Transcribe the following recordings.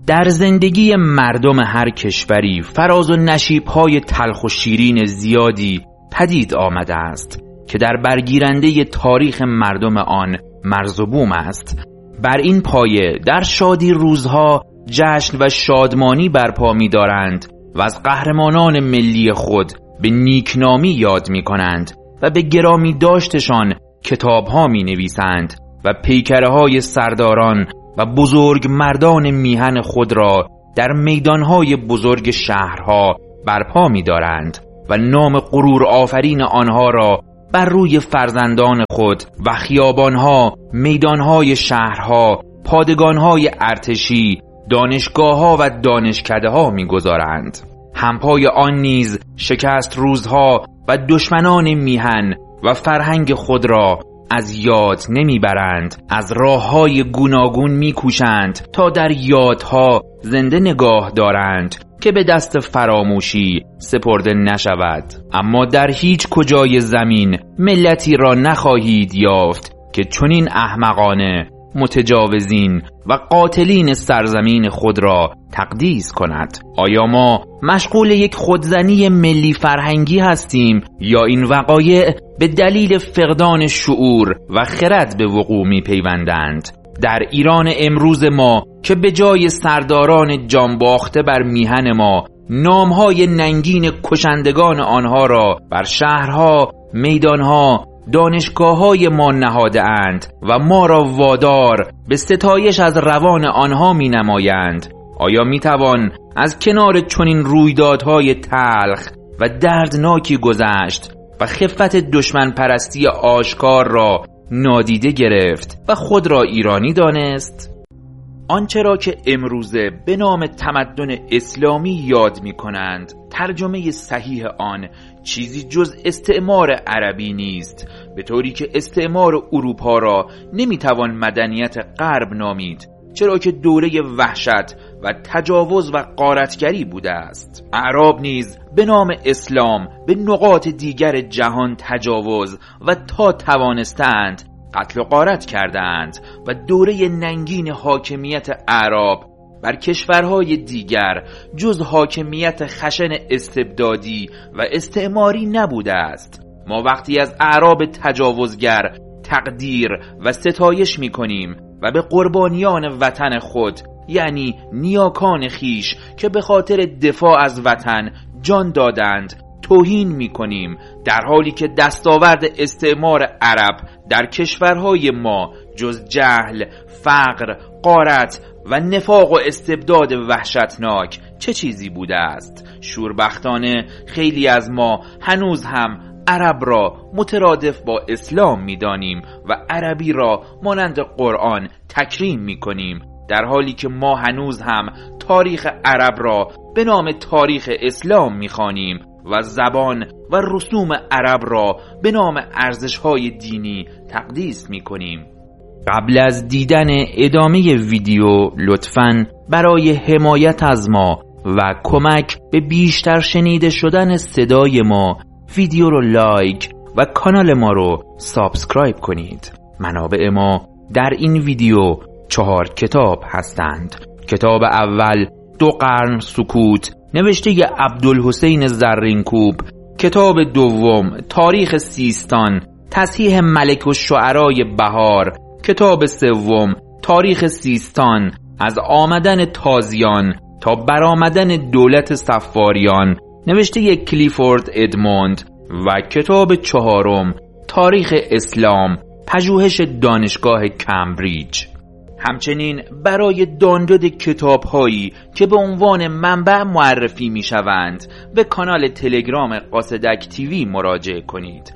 در زندگی مردم هر کشوری فراز و نشیب‌های تلخ و شیرین زیادی پدید آمده است که در برگیرنده تاریخ مردم آن مرز و بوم است. بر این پایه در شادی روزها جشن و شادمانی برپا می‌دارند و از قهرمانان ملی خود به نیکنامی یاد می‌کنند و به گرامی داشتشان کتاب‌ها می‌نویسند و پیکره‌های سرداران و بزرگ مردان میهن خود را در میدانهای بزرگ شهرها برپا می‌دارند و نام غرور آفرین آنها را بر روی فرزندان خود و خیابانها، میدانهای شهرها، پادگانهای ارتشی، دانشگاهها و دانشکده‌ها می‌گذارند. همپای آن نیز شکست روزها و دشمنان میهن و فرهنگ خود را از یاد نمیبرند، از راههای گوناگون میکوشند تا در یادها زنده نگاه دارند که به دست فراموشی سپرده نشود. اما در هیچ کجای زمین ملتی را نخواهید یافت که چنین احمقانه متجاوزین و قاتلین سرزمین خود را تقدیس کند. آیا ما مشغول یک خودزنی ملی فرهنگی هستیم یا این وقایع به دلیل فقدان شعور و خرد به وقوع می پیوندند؟ در ایران امروز ما که به جای سرداران جانباخته بر میهن ما نامهای ننگین کشندگان آنها را بر شهرها، میدانها، دانشگاه‌های ما نهاده اند و ما را وادار به ستایش از روان آنها می نمایند، آیا می توان از کنار چنین رویدادهای تلخ و دردناکی گذشت و خفت دشمن پرستی آشکار را نادیده گرفت و خود را ایرانی دانست؟ آنچه را که امروزه به نام تمدن اسلامی یاد می کنند، ترجمه صحیح آن چیزی جز استعمار عربی نیست، به طوری که استعمار اروپا را نمیتوان مدنیت غرب نامید، چرا که دوره وحشت و تجاوز و غارتگری بوده است. اعراب نیز به نام اسلام به نقاط دیگر جهان تجاوز و تا توانستند قتل و غارت کردند و دوره ننگین حاکمیت اعراب بر کشورهای دیگر جز حاکمیت خشن استبدادی و استعماری نبوده است. ما وقتی از اعراب تجاوزگر تقدیر و ستایش می کنیم و به قربانیان وطن خود یعنی نیاکان خیش که به خاطر دفاع از وطن جان دادند توهین می کنیم، در حالی که دستاورد استعمار عرب در کشورهای ما جز جهل، فقر، غارت و نفاق و استبداد وحشتناک چه چیزی بوده است؟ شوربختانه خیلی از ما هنوز هم عرب را مترادف با اسلام می دانیم و عربی را مانند قرآن تکریم می کنیم، در حالی که ما هنوز هم تاریخ عرب را به نام تاریخ اسلام می خوانیم و زبان و رسوم عرب را به نام ارزش‌های دینی تقدیس می کنیم. قبل از دیدن ادامه ویدیو لطفاً برای حمایت از ما و کمک به بیشتر شنیده شدن صدای ما ویدیو رو لایک و کانال ما رو سابسکرایب کنید. منابع ما در این ویدیو 4 کتاب هستند. کتاب اول 2 قرن سکوت نوشته عبدالحسین زرینکوب، کتاب دوم تاریخ سیستان تصحیح ملک الشعرای بهار، کتاب سوم تاریخ سیستان از آمدن تازیان تا برآمدن دولت صفاریان نوشته کلیفورد ادموند و کتاب چهارم تاریخ اسلام پژوهش دانشگاه کمبریج. همچنین برای دانلود کتاب‌هایی که به عنوان منبع معرفی می‌شوند به کانال تلگرام قاصدک تیوی مراجعه کنید.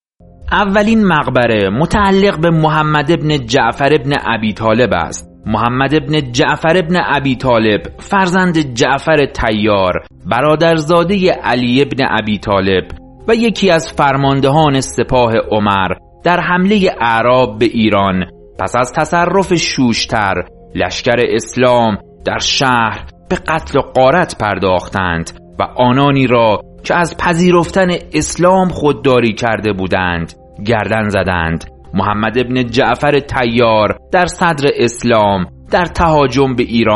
اولین مقبره متعلق به محمد ابن جعفر ابن ابی طالب است. محمد ابن جعفر ابن ابی طالب فرزند جعفر طیار، برادرزاده علی ابن ابی طالب و یکی از فرماندهان سپاه عمر در حمله اعراب به ایران پس از تصرف شوشتر لشکر اسلام در شهر به قتل و غارت پرداختند و آنانی را که از پذیرفتن اسلام خودداری کرده بودند گردن زدند. محمد ابن جعفر طیار در صدر اسلام در تهاجم به ایران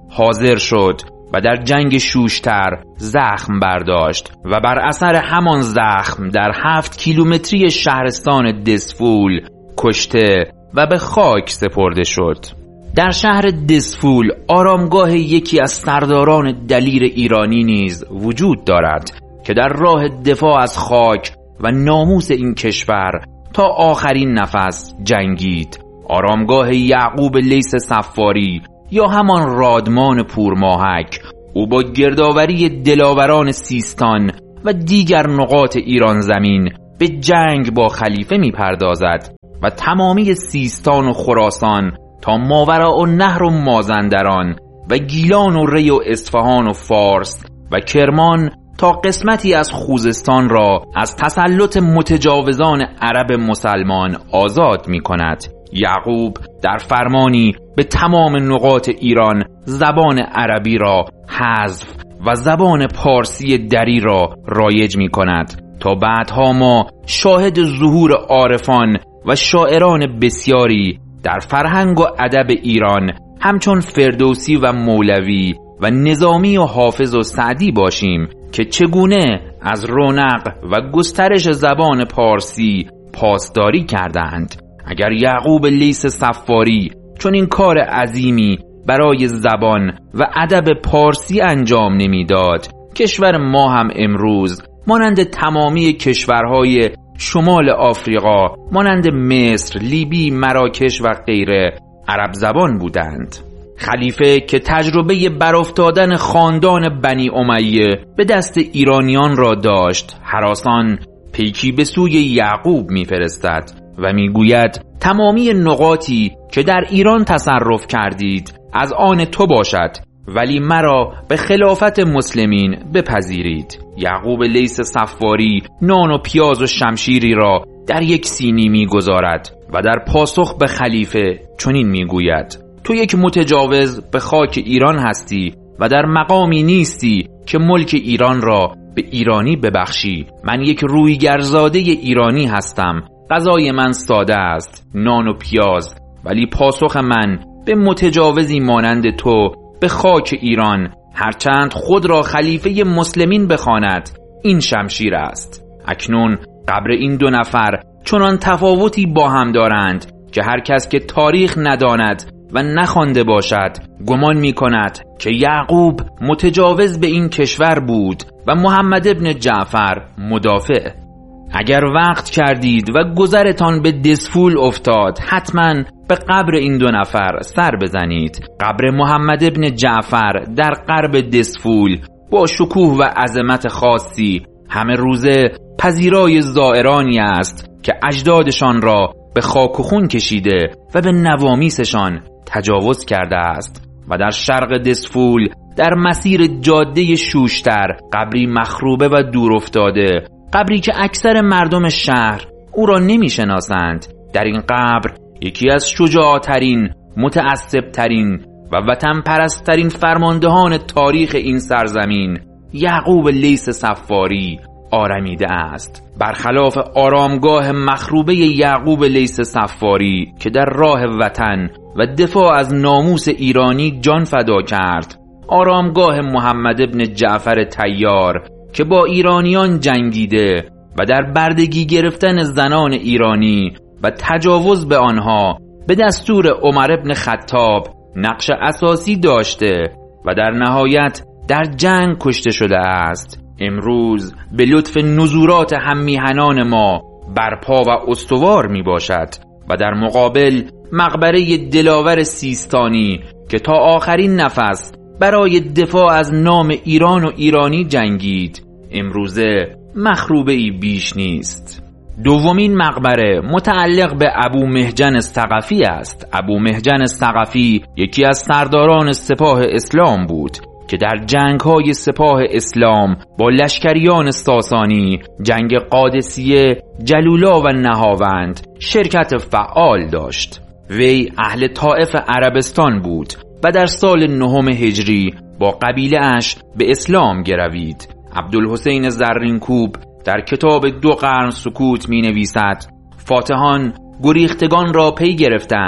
حاضر شد و در جنگ شوشتر زخم برداشت و بر اثر همان زخم در 7 کیلومتری شهرستان دسفول کشته و به خاک سپرده شد. در شهر دسفول آرامگاه یکی از سرداران دلیر ایرانی نیز وجود دارد که در راه دفاع از خاک و ناموس این کشور تا آخرین نفس جنگید. آرامگاه یعقوب لیث صفاری یا همان رادمان پورماهک. او با گردآوری دلاوران سیستان و دیگر نقاط ایران زمین به جنگ با خلیفه می پردازد و تمامی سیستان و خراسان تا ماوراءالنهر و مازندران و گیلان و ری و اصفهان و فارس و کرمان تا قسمتی از خوزستان را از تسلط متجاوزان عرب مسلمان آزاد می کند. یعقوب در فرمانی به تمام نقاط ایران زبان عربی را حذف و زبان پارسی دری را رایج می کند تا بعدها ما شاهد ظهور عارفان و شاعران بسیاری در فرهنگ و ادب ایران همچون فردوسی و مولوی و نظامی و حافظ و سعدی باشیم که چگونه از رونق و گسترش زبان پارسی پاسداری کردند. اگر یعقوب لیث صفاری چون این کار عظیمی برای زبان و ادب پارسی انجام نمیداد، کشور ما هم امروز مانند تمامی کشورهای شمال آفریقا مانند مصر، لیبی، مراکش و غیره عرب زبان بودند. خلیفه که تجربه برافتادن خاندان بنی امیه به دست ایرانیان را داشت، هراسان پیکی به سوی یعقوب میفرستد و میگوید تمامی نقاطی که در ایران تصرف کردید از آن تو باشد، ولی مرا به خلافت مسلمین بپذیرید. یعقوب لیث صفاری نان و پیاز و شمشیری را در یک سینی میگذارد و در پاسخ به خلیفه چنین میگوید: تو یک متجاوز به خاک ایران هستی و در مقامی نیستی که ملک ایران را به ایرانی ببخشی. من یک رویگرزاده ایرانی هستم، غذای من ساده است، نان و پیاز، ولی پاسخ من به متجاوزی مانند تو به خاک ایران، هرچند خود را خلیفه مسلمین بخواند، این شمشیر است. اکنون قبر این دو نفر چنان تفاوتی با هم دارند که هر کس که تاریخ نداند و نخوانده باشد گمان می کند که یعقوب متجاوز به این کشور بود و محمد ابن جعفر مدافع. اگر وقت کردید و گذرتان به دسفول افتاد، حتما به قبر این دو نفر سر بزنید. قبر محمد ابن جعفر در غرب دسفول با شکوه و عظمت خاصی همه روزه پذیرای زائرانی است که اجدادشان را به خاک و خون کشیده و به نوامیسشان تجاوز کرده است. و در شرق دسفول در مسیر جاده شوشتر قبری مخروبه و دور افتاده، قبری که اکثر مردم شهر او را نمی شناسند. در این قبر یکی از شجاعترین، متعصبترین و وطن پرستترین فرماندهان تاریخ این سرزمین، یعقوب لیث صفاری، آرمیده است. برخلاف آرامگاه مخروبه یعقوب لیث صفاری که در راه وطن و دفاع از ناموس ایرانی جان فدا کرد، آرامگاه محمد ابن جعفر طیار که با ایرانیان جنگیده و در بردگی گرفتن زنان ایرانی و تجاوز به آنها به دستور عمر ابن خطاب نقش اساسی داشته و در نهایت در جنگ کشته شده است، امروز به لطف نزورات هممیهنان ما برپا و استوار می باشد و در مقابل مقبره دلاور سیستانی که تا آخرین نفس برای دفاع از نام ایران و ایرانی جنگید، امروزه مخروبه ای بیش نیست. دومین مقبره متعلق به ابو مهجن ثقفی است. ابو مهجن ثقفی یکی از سرداران سپاه اسلام بود که در جنگ‌های سپاه اسلام با لشکریان ساسانی، جنگ قادسیه، جلولا و نهاوند شرکت فعال داشت. وی اهل طائف عربستان بود و در سال 9 هجری با قبیله اش به اسلام گروید. عبدالحسین زرینکوب در کتاب 2 قرن سکوت می نویسد: فاتحان گریختگان را پی گرفتند،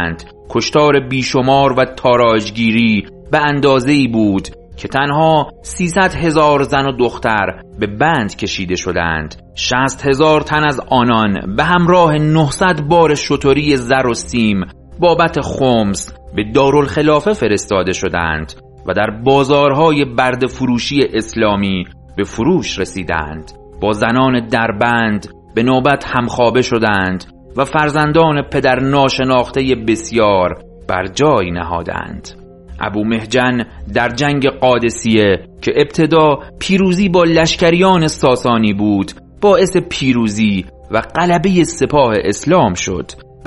کشتار بیشمار و تاراجگیری به اندازه‌ای بود که تنها 300,000 زن و دختر به بند کشیده شدند. 60,000 تن از آنان به همراه 900 بار شتری زر و سیم بابت خمس به دارالخلافه فرستاده شدند و در بازارهای برده فروشی اسلامی به فروش رسیدند. با زنان دربند به نوبت همخوابه شدند و فرزندان پدر ناشناخته بسیار بر جای نهادند. ابو محجن در جنگ قادسیه که ابتدا پیروزی با لشکریان ساسانی بود، باعث پیروزی و غلبه سپاه اسلام شد